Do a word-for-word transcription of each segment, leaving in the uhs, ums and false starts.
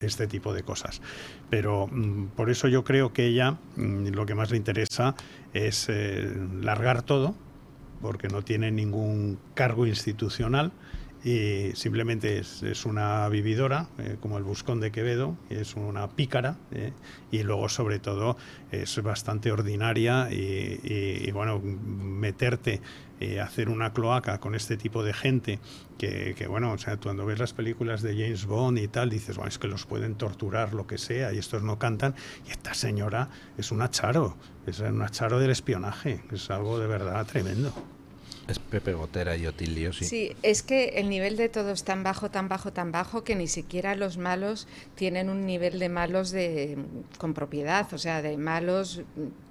este tipo de cosas. Pero mm, por eso yo creo que ella mm, lo que más le interesa es eh, largar todo, porque no tiene ningún cargo institucional y simplemente es, es una vividora, eh, como el Buscón de Quevedo, es una pícara, eh, y luego sobre todo es bastante ordinaria y, y, y bueno, meterte, eh, hacer una cloaca con este tipo de gente que, que bueno, o sea, cuando ves las películas de James Bond y tal, dices, bueno, es que los pueden torturar, lo que sea, y estos no cantan, y esta señora es una charo, es una charo del espionaje, es algo de verdad tremendo. Es Pepe Gotera y Otilio, sí. Sí, es que el nivel de todo es tan bajo, tan bajo, tan bajo que ni siquiera los malos tienen un nivel de malos de con propiedad, o sea, de malos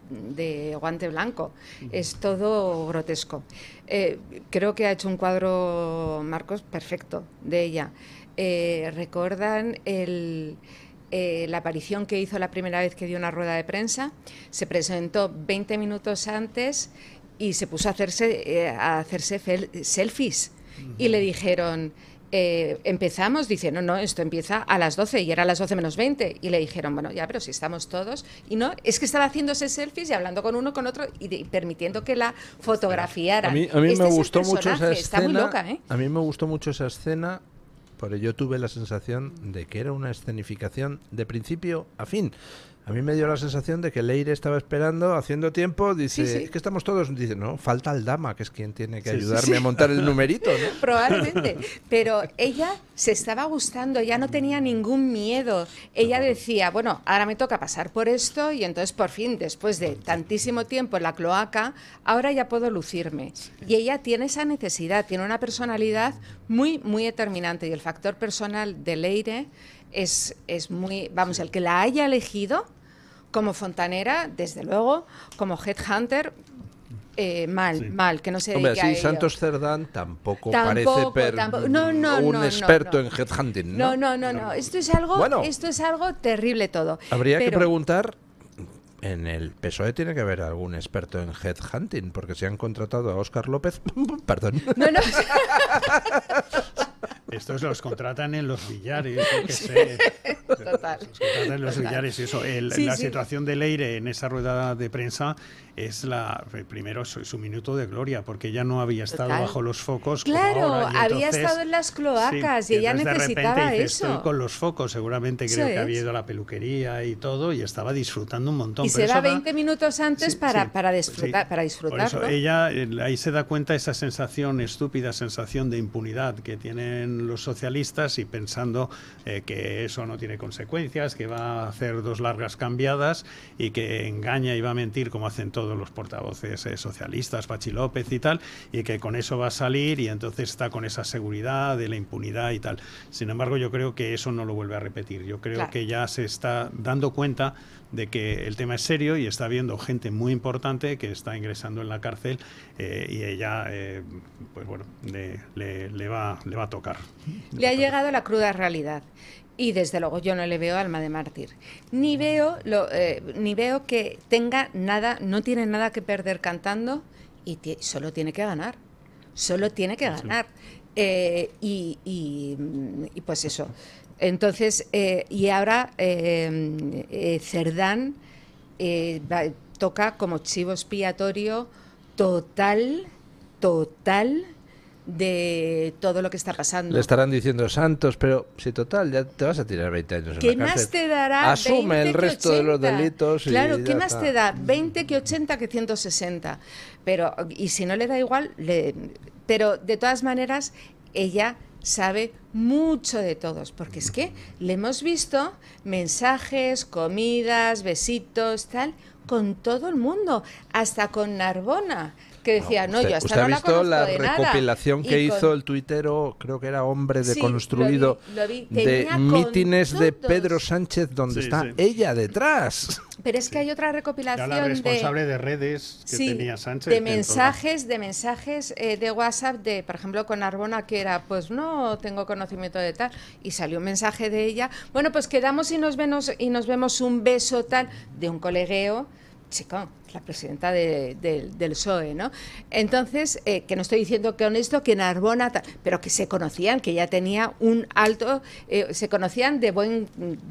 de guante blanco. Es todo grotesco. Eh, creo que ha hecho un cuadro, Marcos, perfecto de ella. Eh, ¿Recuerdan el... Eh, la aparición que hizo la primera vez que dio una rueda de prensa? Se presentó veinte minutos antes y se puso a hacerse, eh, a hacerse fel- selfies. Uh-huh. Y le dijeron, eh, empezamos, dice, no, no, esto empieza a las doce, y era a las doce menos veinte. Y le dijeron, bueno, ya, pero si estamos todos. Y no, es que estaba haciéndose selfies y hablando con uno, con otro, y, de, y permitiendo que la fotografiaran. A mí, a mí este me gustó mucho esa escena. Está muy loca, ¿eh? A mí me gustó mucho esa escena, pero yo tuve la sensación de que era una escenificación de principio a fin. A mí me dio la sensación de que Leire estaba esperando, haciendo tiempo, dice, sí, sí. es que estamos todos, dice, no, falta el Dama, que es quien tiene que sí, ayudarme sí, sí. a montar el numerito, ¿no? Probablemente, pero ella se estaba gustando, ya no tenía ningún miedo. Ella decía, bueno, ahora me toca pasar por esto y entonces por fin, después de tantísimo tiempo en la cloaca, ahora ya puedo lucirme. Sí. Y ella tiene esa necesidad, tiene una personalidad muy, muy determinante, y el factor personal de Leire es, es muy, vamos, sí. el que la haya elegido como fontanera, desde luego, como headhunter, eh, mal, sí. mal, que no se Hombre, dedique sí, a ello. Santos Cerdán tampoco, tampoco parece per, tampoco, no, no, un no, experto no, en headhunting, ¿no? No, no, no, no. Esto es algo, bueno, esto es algo terrible todo. Habría pero... que preguntar, en el P S O E tiene que haber algún experto en headhunting, porque si han contratado a Óscar López, perdón. No, no. Estos los contratan en los billares, que sé. Total. Los contratan en los Total. billares y eso. El, sí, la sí. situación de Leire en esa rueda de prensa es la primero su, su minuto de gloria, porque ella no había estado Total. bajo los focos. Claro, como ahora, y había entonces, estado en las cloacas sí, y ella de necesitaba repente dice, eso. Estoy con los focos, seguramente creo eso que es. había ido a la peluquería y todo, y estaba disfrutando un montón. Y pero se va eso veinte da... minutos antes sí, para, sí, para disfrutar, sí. para disfrutarlo. Por eso ella ahí se da cuenta esa sensación estúpida, sensación de impunidad que tienen los socialistas, y pensando eh, que eso no tiene consecuencias, que va a hacer dos largas cambiadas y que engaña y va a mentir como hacen todos los portavoces eh, socialistas, Pachi López y tal, y que con eso va a salir, y entonces está con esa seguridad de la impunidad y tal. Sin embargo, yo creo que eso no lo vuelve a repetir. Yo creo claro. que ya se está dando cuenta de que el tema es serio y está habiendo gente muy importante que está ingresando en la cárcel, eh, y ella, eh, pues bueno, le, le, le, va, le va a tocar. Le ha llegado la cruda realidad. Y desde luego yo no le veo alma de mártir. Ni veo, lo, eh, ni veo que tenga nada, no tiene nada que perder cantando, y t- solo tiene que ganar. Solo tiene que ganar. Eh, y, y, y pues eso. Entonces, eh, y ahora eh, eh, Cerdán eh, va, toca como chivo expiatorio total, total de todo lo que está pasando. Le estarán diciendo Santos, pero si total, ya te vas a tirar veinte años en ¿Qué la cárcel. más te dará? Asume el resto de los delitos. Claro, y ¿qué más está. te da? veinte que ochenta que ciento sesenta. Pero, y si no le da igual, le, pero de todas maneras, ella sabe mucho de todos, porque es que le hemos visto mensajes, comidas, besitos, tal, con todo el mundo, hasta con Narbona, que decía, no, no usted, yo hasta usted no ha la visto conozco la de nada. recopilación que Y hizo con... el tuitero, creo que era Hombre Sí, Deconstruido, lo vi, lo vi. de mítines de todos. Pedro Sánchez, donde Sí, está sí. ella detrás. Pero es que hay otra recopilación Era la responsable de, de redes que sí, tenía Sánchez. de mensajes, de mensajes eh, de WhatsApp, de, por ejemplo, con Narbona, que era, pues no tengo conocimiento de tal, y salió un mensaje de ella, bueno, pues quedamos y nos vemos y nos vemos un beso tal, de un colegueo Chico, la presidenta de, de, del P S O E, ¿no? Entonces, eh, que no estoy diciendo que honesto, que Narbona, pero que se conocían, que ya tenía un alto, eh, se conocían de buen